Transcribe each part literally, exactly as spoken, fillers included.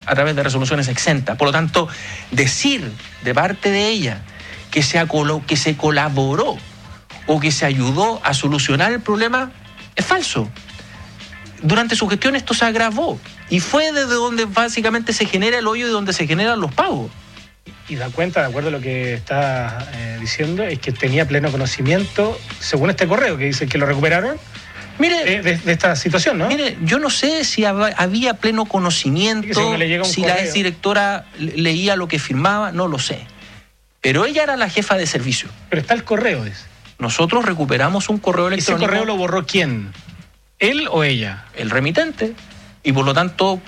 a través de resoluciones exentas. Por lo tanto, decir de parte de ella que se, acolo- que se colaboró o que se ayudó a solucionar el problema es falso. Durante su gestión esto se agravó y fue desde donde básicamente se genera el hoyo y donde se generan los pagos. Y da cuenta, de acuerdo a lo que está eh, diciendo, es que tenía pleno conocimiento, según este correo que dice que lo recuperaron, mire, de, de, de esta situación, ¿no? Mire, yo no sé si hab- había pleno conocimiento, si la exdirectora leía lo que firmaba, no lo sé. Pero ella era la jefa de servicio. Pero está el correo, dice. Nosotros recuperamos un correo electrónico. ¿Ese correo lo borró quién? ¿Él o ella? El remitente. Y por lo tanto,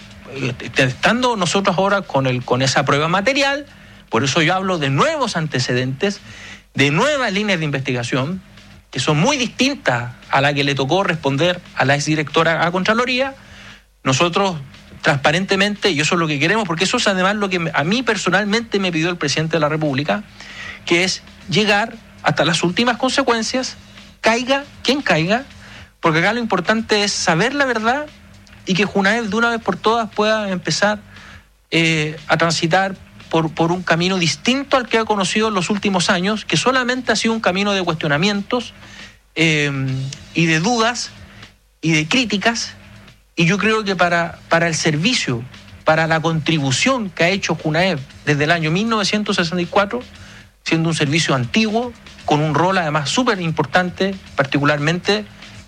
estando nosotros ahora con, el, con esa prueba material, por eso yo hablo de nuevos antecedentes, de nuevas líneas de investigación, que son muy distintas a la que le tocó responder a la exdirectora a Contraloría. Nosotros, transparentemente, y eso es lo que queremos, porque eso es además lo que a mí personalmente me pidió el presidente de la República, que es llegar hasta las últimas consecuencias, caiga quien caiga, porque acá lo importante es saber la verdad y que Junaed de una vez por todas pueda empezar eh, a transitar por, por un camino distinto al que ha conocido en los últimos años, que solamente ha sido un camino de cuestionamientos eh, y de dudas y de críticas. Y yo creo que para, para el servicio, para la contribución que ha hecho Junaed desde el año mil novecientos sesenta y cuatro, siendo un servicio antiguo, con un rol además súper importante, particularmente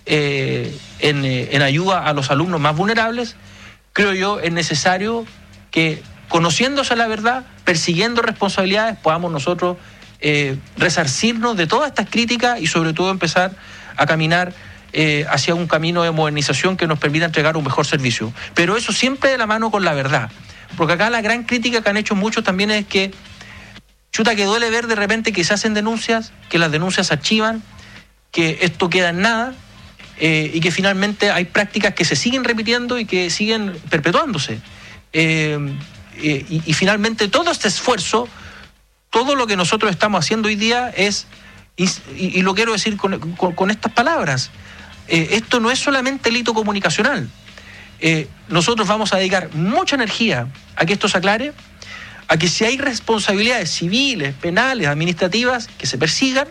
eh, en, eh, en ayuda a los alumnos más vulnerables, creo yo es necesario que, conociéndose la verdad, persiguiendo responsabilidades, podamos nosotros eh, resarcirnos de todas estas críticas y sobre todo empezar a caminar eh, hacia un camino de modernización que nos permita entregar un mejor servicio. Pero eso siempre de la mano con la verdad, porque acá la gran crítica que han hecho muchos también es que chuta, que duele ver de repente que se hacen denuncias, que las denuncias se archivan, que esto queda en nada eh, y que finalmente hay prácticas que se siguen repitiendo y que siguen perpetuándose. Eh, eh, y, y finalmente todo este esfuerzo, todo lo que nosotros estamos haciendo hoy día es, y, y lo quiero decir con, con, con estas palabras, eh, esto no es solamente el hito comunicacional. Eh, nosotros vamos a dedicar mucha energía a que esto se aclare, a que si hay responsabilidades civiles, penales, administrativas, que se persigan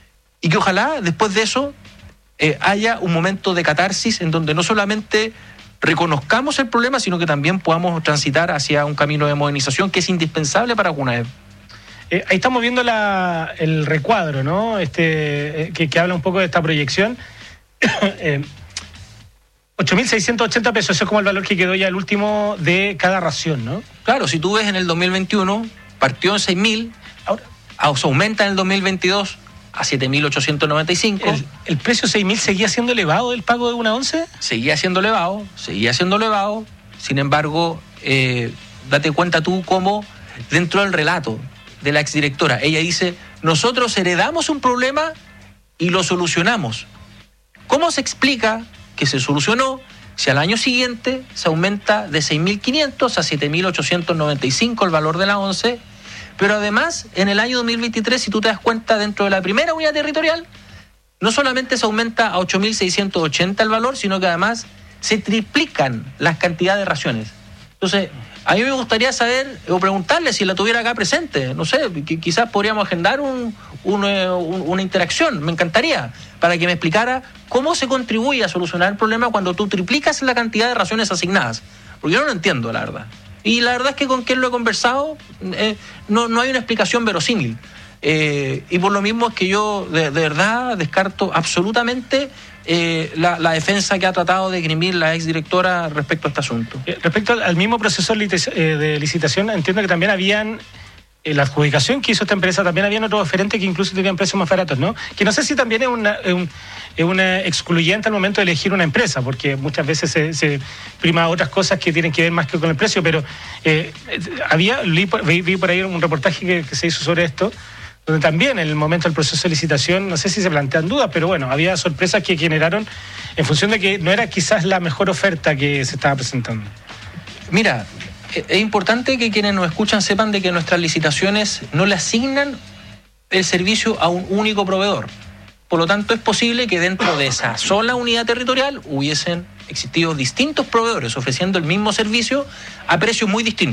y que ojalá después de eso eh, haya un momento de catarsis en donde no solamente reconozcamos el problema, sino que también podamos transitar hacia un camino de modernización que es indispensable para Junaed. Eh, ahí estamos viendo la, el recuadro, ¿no? Este, eh, que, que habla un poco de esta proyección. eh, ocho mil seiscientos ochenta pesos, eso es como el valor que quedó ya el último de cada ración, ¿no? Claro, si tú ves en el dos mil veintiuno, partió en seis mil, ahora se aumenta en el dos mil veintidós a siete mil ochocientos noventa y cinco. ¿El, el precio seis mil seguía siendo elevado del pago de una once? Seguía siendo elevado, seguía siendo elevado. Sin embargo, eh, date cuenta tú cómo dentro del relato de la exdirectora, ella dice, nosotros heredamos un problema y lo solucionamos. ¿Cómo se explica que se solucionó si al año siguiente se aumenta de seis mil quinientos a siete mil ochocientos noventa y cinco el valor de la once? Pero además, en el año dos mil veintitrés, si tú te das cuenta, dentro de la primera unidad territorial, no solamente se aumenta a ocho mil seiscientos ochenta el valor, sino que además se triplican las cantidades de raciones. Entonces, a mí me gustaría saber o preguntarle si la tuviera acá presente. No sé, quizás podríamos agendar un, un, un, una interacción. Me encantaría, para que me explicara cómo se contribuye a solucionar el problema cuando tú triplicas la cantidad de raciones asignadas. Porque yo no lo entiendo, la verdad. Y la verdad es que con quien lo he conversado, eh, no, no hay una explicación verosímil. Eh, y por lo mismo es que yo de, de verdad descarto absolutamente eh, la, la defensa que ha tratado de esgrimir la exdirectora respecto a este asunto. Eh, respecto al, al mismo proceso de licitación, entiendo que también habían, en la adjudicación que hizo esta empresa, también habían otros oferentes que incluso tenían precios más baratos, ¿no? Que no sé si también es una... Un, es una excluyente al momento de elegir una empresa, porque muchas veces se, se prima otras cosas que tienen que ver más que con el precio, pero eh, había vi, vi por ahí un reportaje que, que se hizo sobre esto, donde también en el momento del proceso de licitación, no sé si se plantean dudas, pero bueno, había sorpresas que generaron en función de que no era quizás la mejor oferta que se estaba presentando. Mira, es importante que quienes nos escuchan sepan de que nuestras licitaciones no le asignan el servicio a un único proveedor. Por lo tanto, es posible que dentro de esa sola unidad territorial hubiesen existido distintos proveedores ofreciendo el mismo servicio a precios muy distintos.